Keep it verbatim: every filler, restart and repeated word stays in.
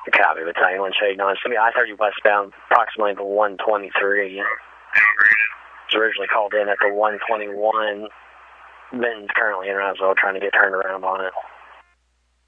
Copy, Battalion one Shade nine. It's going to be I thirty westbound, approximately the one twenty-three. It was originally called in at the one twenty-one. Ben's currently in Roswell trying to get turned around on it.